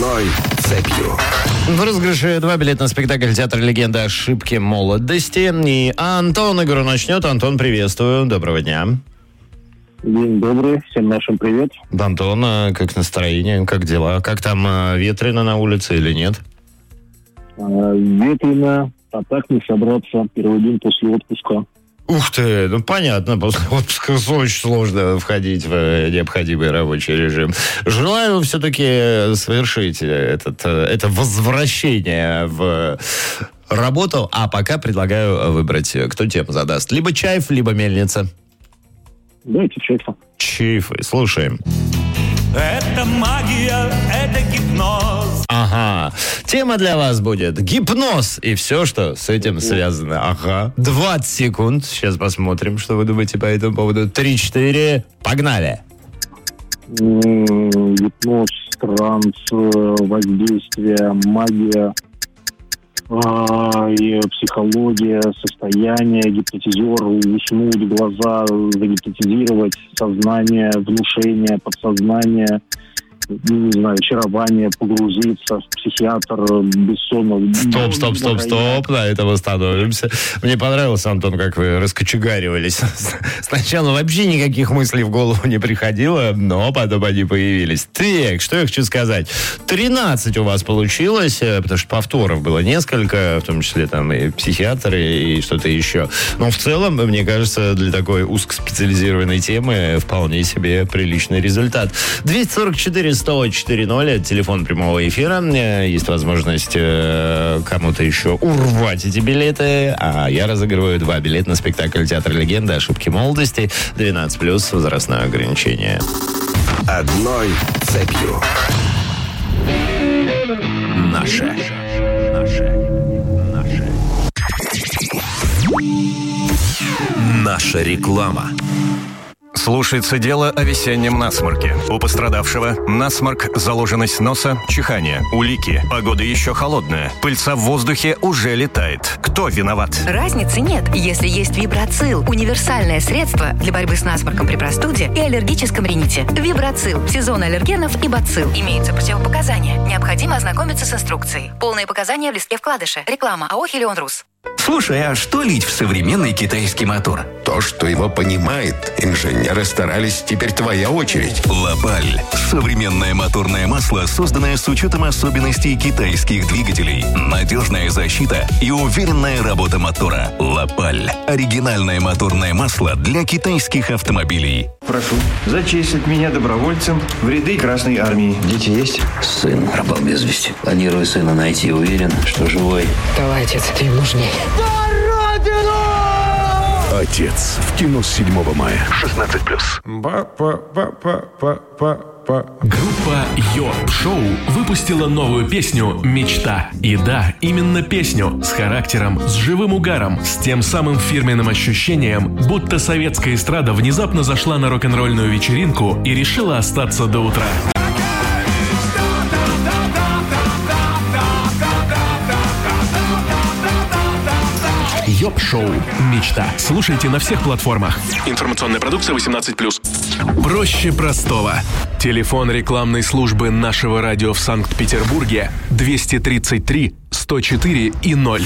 Одной цепью. В розыгрыше 2 билета на спектакль «Театр легенды. Ошибки молодости». И Антон игру начнет. Антон, приветствую. Доброго дня. День добрый. Всем нашим привет. Антон, как настроение, как дела? Как там, ветрено на улице или нет? Ветрено, а так не собраться. Первый день после отпуска. Ух ты, ну понятно, после отпуска очень сложно входить в необходимый рабочий режим. Желаю все-таки совершить это возвращение в работу, а пока предлагаю выбрать, кто тему задаст. Либо Чайф, либо Мельница. Давайте Чайфа. Чайфы, слушаем. Это магия, это гипноз. Ага. Тема для вас будет гипноз и все, что с этим связано. Ага. 20 секунд. Сейчас посмотрим, что вы думаете по этому поводу. 3-4. Погнали. Гипноз, транс, воздействие, магия, и психология, состояние, гипнотизер, уснуть, глаза загипнотизировать, сознание, внушение, подсознание, не знаю, очарование, погрузиться в психиатр, бессонно. Стоп, на этом остановимся. Мне понравилось, Антон, как вы раскочегаривались. Сначала вообще никаких мыслей в голову не приходило, но потом они появились. Так, что я хочу сказать. 13 у вас получилось, потому что повторов было несколько, в том числе там и психиатры, и что-то еще. Но в целом, мне кажется, для такой узкоспециализированной темы вполне себе приличный результат. 244-104-0, это телефон прямого эфира. Есть возможность кому-то еще урвать эти билеты. А я разыгрываю 2 билета на спектакль «Театр легенды. Ошибки молодости». 12+, возрастное ограничение. Одной цепью. Наша реклама. Слушается дело о весеннем насморке. У пострадавшего насморк, заложенность носа, чихание, улики. Погода еще холодная. Пыльца в воздухе уже летает. Кто виноват? Разницы нет, если есть Вибрацил. Универсальное средство для борьбы с насморком при простуде и аллергическом рините. Вибрацил. Сезон аллергенов и бацилл. Имеются противопоказания. Необходимо ознакомиться с инструкцией. Полные показания в листке вкладыша. Реклама АО «Хелионрус». Слушай, а что лить в современный китайский мотор? То, что его понимает. Инженеры старались, теперь твоя очередь. Лапаль. Современное моторное масло, созданное с учетом особенностей китайских двигателей. Надежная защита и уверенная работа мотора. Лапаль. Оригинальное моторное масло для китайских автомобилей. Прошу зачислить меня добровольцем в ряды Красной Армии. Дети есть? Сын пропал без вести. Планирую сына найти, уверен, что живой. Давай, отец, ты им нужнее. Отец. В кино с 7 мая. 16+. Группа Йорк Шоу выпустила новую песню «Мечта». И да, именно песню с характером, с живым угаром, с тем самым фирменным ощущением, будто советская эстрада внезапно зашла на рок-н-ролльную вечеринку и решила остаться до утра. Йоп-шоу «Мечта». Слушайте на всех платформах. Информационная продукция 18+. Проще простого. Телефон рекламной службы нашего радио в Санкт-Петербурге 233 104 и 0.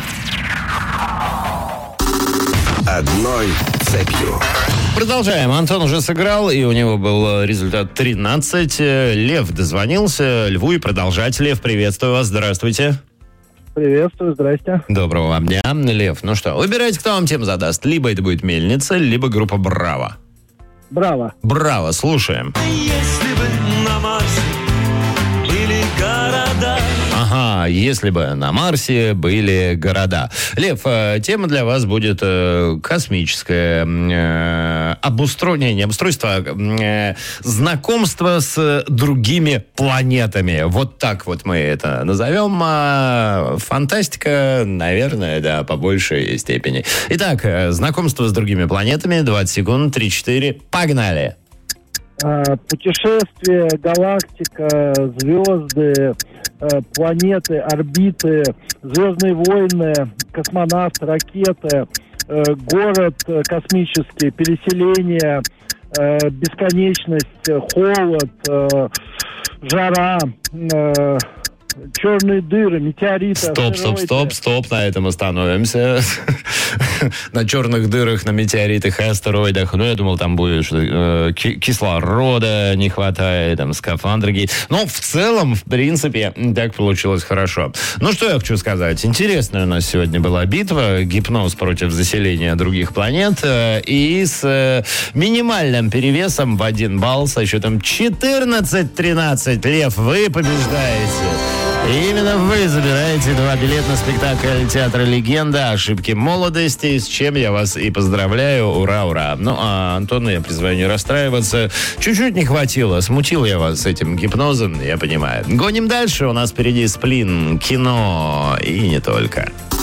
Одной цепью. Продолжаем. Антон уже сыграл, и у него был результат 13. Лев дозвонился. Льву и продолжать. Лев, приветствую вас. Здравствуйте. Приветствую, здрасте. Доброго вам дня. Лев, ну что, выбирайте, кто вам тему задаст. Либо это будет Мельница, либо группа Браво. Браво. Браво, слушаем. Если бы на Марсе были города. Ага, если бы на Марсе были города. Лев, тема для вас будет космическое обустройство, знакомство с другими планетами. Вот так вот мы это назовем. Фантастика, наверное, да, по большей степени. Итак, знакомство с другими планетами. 20 секунд, 3-4. Погнали! Путешествия, галактика, звезды, планеты, орбиты, звездные войны, космонавты, ракеты, город космический, переселение, бесконечность, холод, жара, черные дыры, метеориты. Стоп, на этом остановимся. На черных дырах, на метеоритах и астероидах. Ну, я думал, там будет кислорода не хватает, там скафандры. Но в целом, в принципе, так получилось хорошо. Ну, что я хочу сказать. Интересная у нас сегодня была битва. Гипноз против заселения других планет. И с минимальным перевесом в 1 балл со счетом 14-13. Лев, вы побеждаете. И именно вы забираете 2 билета на спектакль театра «Легенда. Ошибки молодости», с чем я вас и поздравляю. Ура, ура. Ну, а Антону я призываю не расстраиваться. Чуть-чуть не хватило. Смутил я вас с этим гипнозом, я понимаю. Гоним дальше. У нас впереди «Сплин», кино и не только.